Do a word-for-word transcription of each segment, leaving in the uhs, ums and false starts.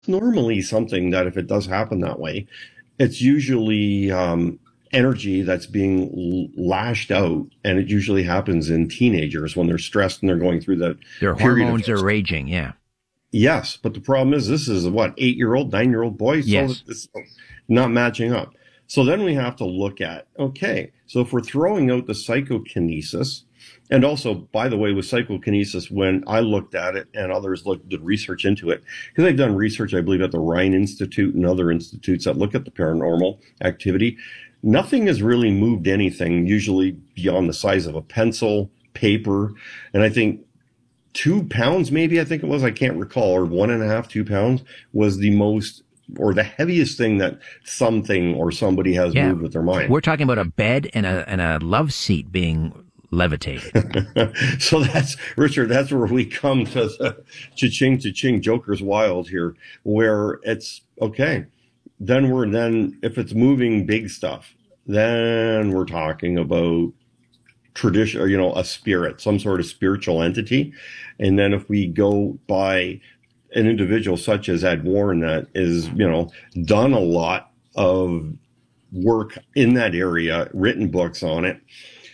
normally something that if it does happen that way, it's usually um, energy that's being l- lashed out, and it usually happens in teenagers when they're stressed and they're going through that Their period of. hormones are raging. Yeah. Yes, but the problem is this is a what, eight year old, nine year old boy, so Yes. it's not matching up. So then we have to look at, okay, so if we're throwing out the psychokinesis, and also, by the way, with psychokinesis, when I looked at it and others looked did research into it, because I've done research, I believe, at the Rhine Institute and other institutes that look at the paranormal activity, nothing has really moved anything, usually beyond the size of a pencil, paper, and I think two pounds, maybe I think it was, I can't recall, or one and a half, two pounds was the most or the heaviest thing that something or somebody has Yeah. moved with their mind. We're talking about a bed and a and a love seat being levitated. So that's, Richard, that's where we come to the cha-ching, cha-ching, Joker's Wild here, where it's, okay, then we're, then if it's moving big stuff, then we're talking about tradition, or, you know, a spirit, some sort of spiritual entity. And then if we go by an individual such as Ed Warren that is, you know, done a lot of work in that area, written books on it.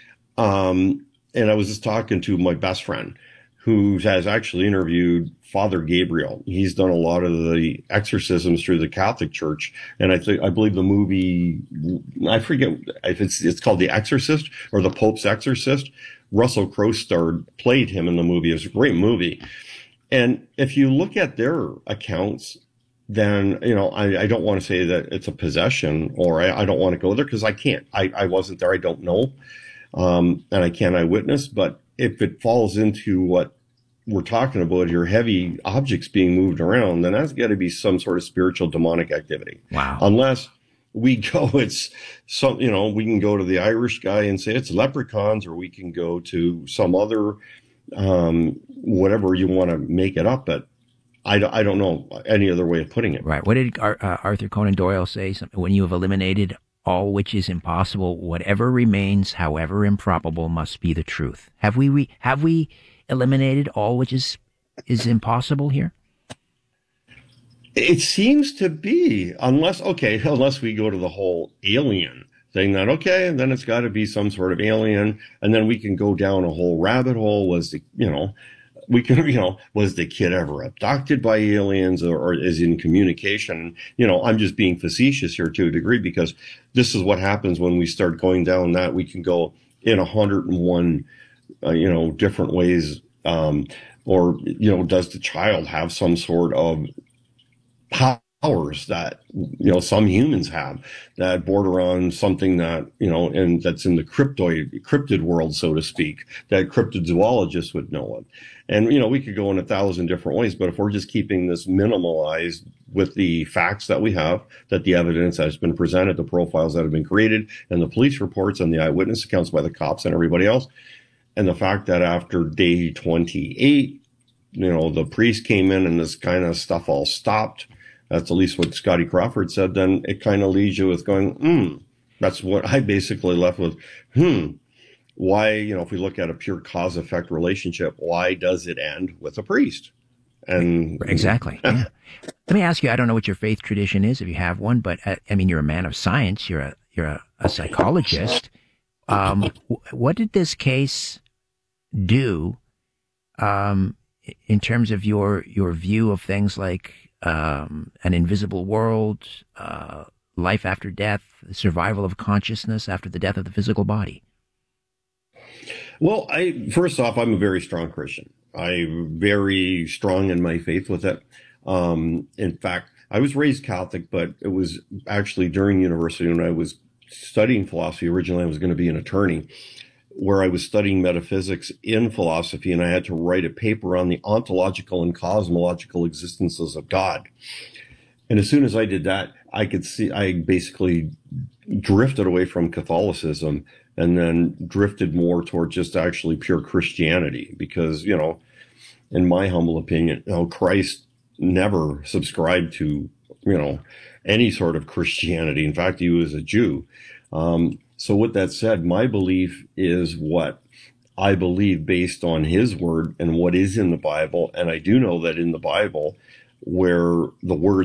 Um, and I was just talking to my best friend who has actually interviewed Father Gabriel. He's done a lot of the exorcisms through the Catholic Church. And I think, I believe the movie, I forget if it's, it's called The Exorcist or The Pope's Exorcist. Russell Crowe starred, played him in the movie. It was a great movie. And if you look at their accounts, then, you know, I, I don't want to say that it's a possession, or I, I don't want to go there because I can't. I, I wasn't there. I don't know. Um, and I can't eyewitness. But if it falls into what we're talking about here, heavy objects being moved around, then that's got to be some sort of spiritual demonic activity. Wow. Unless we go, it's some, you know, we can go to the Irish guy and say it's leprechauns, or we can go to some other, um, whatever you want to make it up. But I, don't- I don't know any other way of putting it. Right. What did Ar- uh, Arthur Conan Doyle say? Something, when you have eliminated all which is impossible, whatever remains, however improbable, must be the truth. Have we re- have we eliminated all which is is impossible here? It seems to be, unless, okay, unless we go to the whole alien thing, that, okay, then it's got to be some sort of alien. And then we can go down a whole rabbit hole. Was the, you know, we can, you know, was the kid ever abducted by aliens, or, or is in communication? You know, I'm just being facetious here to a degree, because this is what happens when we start going down that. We can go in a hundred and one, uh, you know, different ways. Um, or, you know, does the child have some sort of powers that, you know, some humans have that border on something that, you know, and that's in the cryptoid cryptid world, so to speak, that cryptozoologists would know of. And, you know, we could go in a thousand different ways, but if we're just keeping this minimalized with the facts that we have, that the evidence has been presented, the profiles that have been created, and the police reports and the eyewitness accounts by the cops and everybody else, and the fact that after day twenty-eight, you know, the priest came in and this kind of stuff all stopped. That's at least what Scotty Crawford said. Then it kind of leaves you with going, hmm, that's what I basically left with. Hmm, why, you know, if we look at a pure cause effect relationship, why does it end with a priest? And Exactly. Yeah. Let me ask you. I don't know what your faith tradition is, if you have one, but uh, I mean, you're a man of science. You're a you're a, a psychologist. Um, wh- what did this case do um, in terms of your your view of things like um, an invisible world, uh, life after death, survival of consciousness after the death of the physical body? Well, I first off, I'm a very strong Christian. I'm very strong in my faith with it. Um, in fact, I was raised Catholic, but it was actually during university when I was studying philosophy. Originally, I was going to be an attorney, where I was studying metaphysics in philosophy, and I had to write a paper on the ontological and cosmological existences of God. And as soon as I did that, I could see, I basically drifted away from Catholicism and then drifted more toward just actually pure Christianity, because, you know, in my humble opinion, you know, Christ never subscribed to, you know, any sort of Christianity. In fact, he was a Jew. Um, so with that said, my belief is what I believe based on his word and what is in the Bible. And I do know that in the Bible, where the word